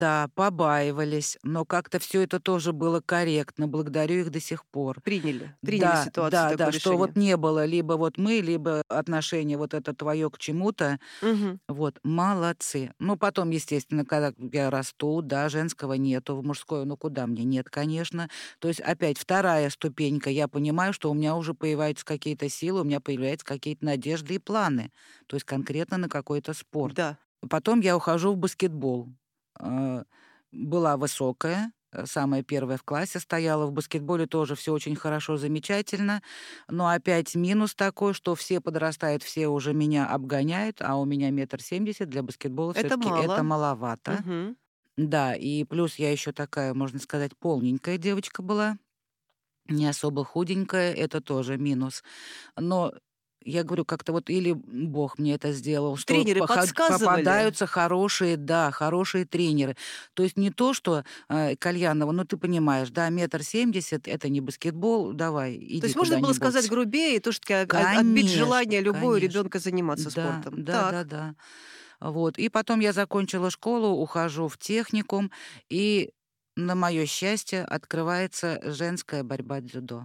Да, побаивались, но как-то все это тоже было корректно. Благодарю их до сих пор. Приняли Да, ситуацию, да, такое да, что вот решение. не было либо вот мы, либо отношение вот это твое к чему-то. Мгм. Вот, молодцы. Ну, потом, естественно, когда я расту, да, женского нету, в мужское, ну, куда мне? Нет, конечно. То есть опять вторая ступенька. Я понимаю, что у меня уже появляются какие-то силы, у меня появляются какие-то надежды и планы. То есть конкретно на какой-то спорт. Да. Потом я ухожу в баскетбол. Э, Была высокая, самая первая в классе стояла. В баскетболе тоже все очень хорошо, замечательно. Но опять минус такой, что все подрастают, все уже меня обгоняют, а у меня 1,70 м. Для баскетбола все Это таки это мало. маловато. Мгм. Да, и плюс я еще такая, можно сказать, полненькая девочка была, не особо худенькая, это тоже минус. Но я говорю, как-то вот или Бог мне это сделал, что Тренеры подсказывали? попадаются хорошие, да, хорошие тренеры. То есть не то, что, Кальянова, ну, ты понимаешь, да, 1,70 м — это не баскетбол, давай, То иди есть можно было сказать куда-нибудь. грубее и тоже таки отбить Конечно, желание любого конечно. ребенка заниматься Да, спортом. Так. да-да-да. Вот. И потом я закончила школу, ухожу в техникум, и, на мое счастье, открывается женская борьба дзюдо.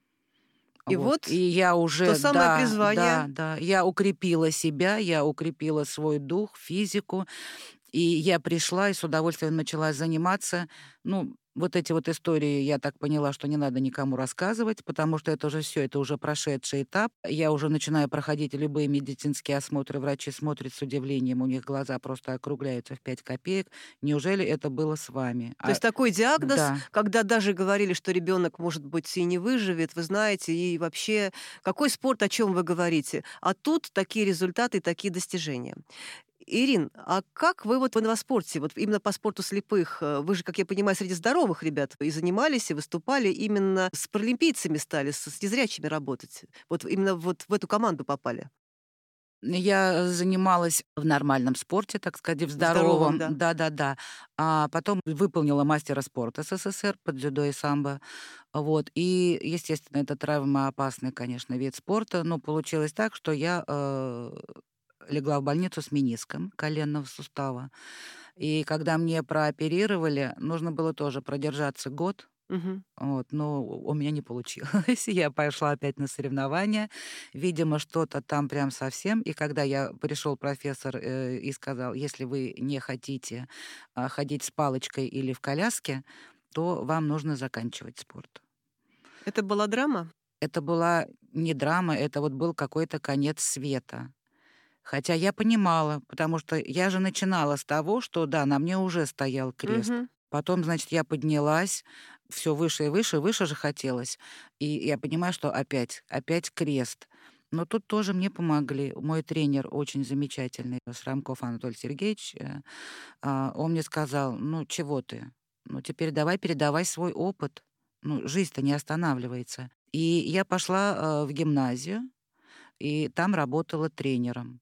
И Вот. И вот я то уже, самое да, да, призвание. да, я укрепила себя, я укрепила свой дух, физику. И я пришла и с удовольствием начала заниматься. Ну, вот эти вот истории, я так поняла, что не надо никому рассказывать, потому что это уже все, это уже прошедший этап. Я уже начинаю проходить любые медицинские осмотры, врачи смотрят с удивлением, у них глаза просто округляются в 5 копеек. Неужели это было с вами? То есть такой диагноз, Да. когда даже говорили, что ребенок, может быть, и не выживет, вы знаете, и вообще, какой спорт, о чем вы говорите? А тут такие результаты и такие достижения. Ирин, а как вы вот в инваспорте, вот именно по спорту слепых, вы же, как я понимаю, среди здоровых ребят и занимались, и выступали, именно с паралимпийцами стали, с незрячими работать? Вот именно вот в эту команду попали? Я занималась в нормальном спорте, так сказать, в В здоровом, здоровом. да. Да-да-да. А потом выполнила мастера спорта СССР по дзюдо и самбо. Вот. И, естественно, это травмоопасный, конечно, вид спорта. Но получилось так, что я, легла в больницу с мениском коленного сустава. И когда мне прооперировали, нужно было тоже продержаться год. Мгм. Вот, но у меня не получилось. Я пошла опять на соревнования. Видимо, что-то там прям совсем. И когда пришел профессор, и сказал: "Если вы не хотите, ходить с палочкой или в коляске, то вам нужно заканчивать спорт". Это была драма? Это была не драма, это вот был какой-то конец света. Хотя я понимала, потому что я же начинала с того, что да, на мне уже стоял крест. Мгм. Потом, значит, я поднялась, все выше и выше, выше же хотелось. И я понимаю, что опять крест. Но тут тоже мне помогли. Мой тренер очень замечательный, Срамков Анатолий Сергеевич, он мне сказал: "Ну, чего ты? Ну, теперь давай передавай свой опыт. Ну, жизнь-то не останавливается". И я пошла, в гимназию, и там работала тренером.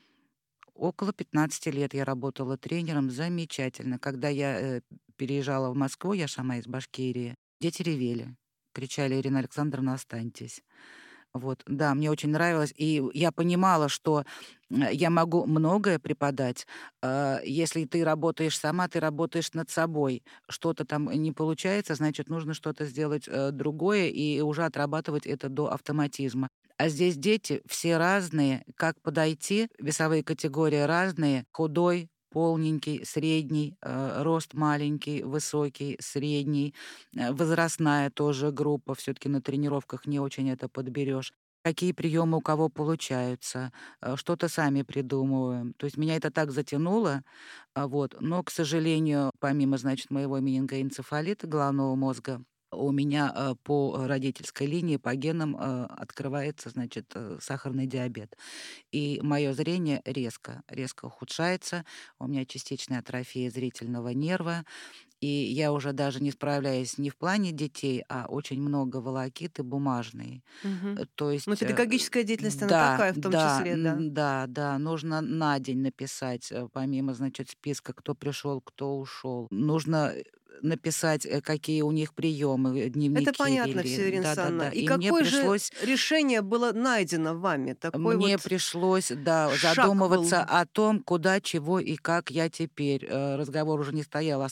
Около 15 лет я работала тренером. Замечательно. Когда я, переезжала в Москву, я сама из Башкирии, дети ревели, кричали: "Ирина Александровна, останьтесь". Вот, да, мне очень нравилось. И я понимала, что, я могу многое преподать. Если ты работаешь сама, ты работаешь над собой. Что-то там не получается, значит, нужно что-то сделать, другое и уже отрабатывать это до автоматизма. А здесь дети все разные. Как подойти? Весовые категории разные. Худой, полненький, средний, рост маленький, высокий, средний. Возрастная тоже группа. Все таки на тренировках не очень это подберешь. Какие приемы у кого получаются, что-то сами придумываем. То есть меня это так затянуло, вот. Но, к сожалению, помимо, значит, моего менингоэнцефалита головного мозга, у меня, по родительской линии, по генам, открывается, значит, сахарный диабет. И мое зрение резко ухудшается. У меня частичная атрофия зрительного нерва. И я уже даже не справляюсь не в плане детей, а очень много волокиты бумажной. Мгм. То Ну, есть, педагогическая деятельность, она да, такая в том да, числе, да. да, да, нужно на день написать, помимо, значит, списка, кто пришел, кто ушел. Нужно, написать, какие у них приемы, Это дневники понятно вели. все, Ирина Да-да-да. Санна. И И мне какое же пришлось решение было найдено вами? Такой мне вот пришлось, да, шаг был. задумываться о том, куда, чего и как я теперь. Разговор уже не стоял о